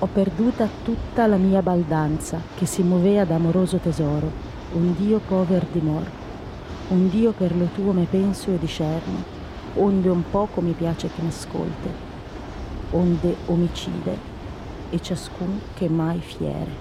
Ho perduta tutta la mia baldanza che si muovea d'amoroso tesoro, un Dio pover di mor, un Dio per lo tuo me penso e discerno, onde un poco mi piace che m'ascolte, onde omicide e ciascun che mai fiere.